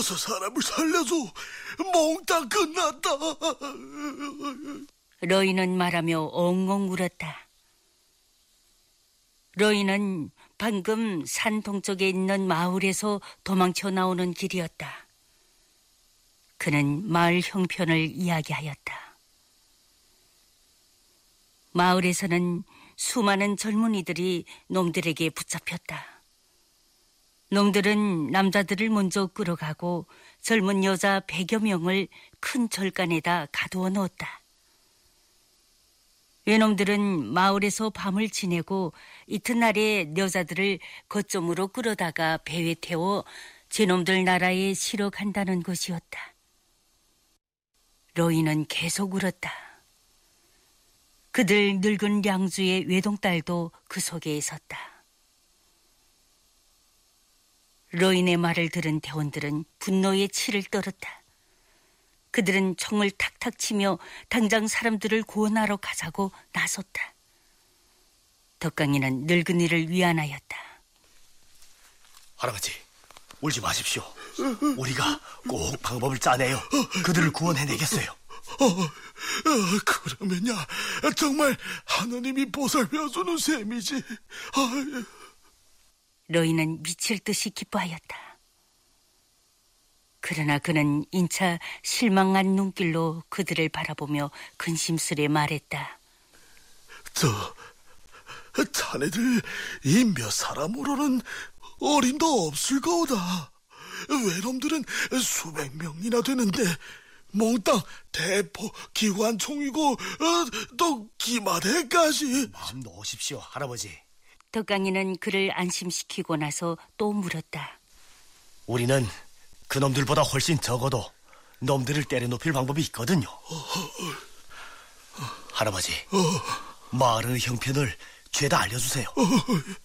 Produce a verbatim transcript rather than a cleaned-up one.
어서 사람을 살려줘. 몽땅 끝났다. 로이는 말하며 엉엉 울었다. 로이는 방금 산 동쪽에 있는 마을에서 도망쳐 나오는 길이었다. 그는 마을 형편을 이야기하였다. 마을에서는 수많은 젊은이들이 놈들에게 붙잡혔다. 놈들은 남자들을 먼저 끌어가고 젊은 여자 백여 명을 큰 절간에다 가두어 놓았다. 외놈들은 마을에서 밤을 지내고 이튿날에 여자들을 거점으로 끌어다가 배에 태워 제놈들 나라에 실어 간다는 것이었다. 로이는 계속 울었다. 그들 늙은 량주의 외동딸도 그 속에 있었다. 로인의 말을 들은 대원들은 분노에 치를 떨었다. 그들은 총을 탁탁 치며 당장 사람들을 구원하러 가자고 나섰다. 덕강이는 늙은이를 위안하였다. 할아버지, 울지 마십시오. 우리가 꼭 방법을 짜내요. 그들을 구원해내겠어요. 어, 어, 그러면야 정말 하나님이 보살펴주는 셈이지. 아유. 로이는 미칠 듯이 기뻐하였다. 그러나 그는 인차 실망한 눈길로 그들을 바라보며 근심스레 말했다. 저, 자네들 이 몇 사람으로는 어림도 없을 거다. 외놈들은 수백 명이나 되는데 몽땅 대포 기관총이고 어, 또 기마대까지. 마음 놓으십시오, 할아버지. 덕강이는 그를 안심시키고 나서 또 물었다. 우리는 그놈들보다 훨씬 적어도 놈들을 때려눕힐 방법이 있거든요. 할아버지, 마을의 형편을 죄다 알려주세요.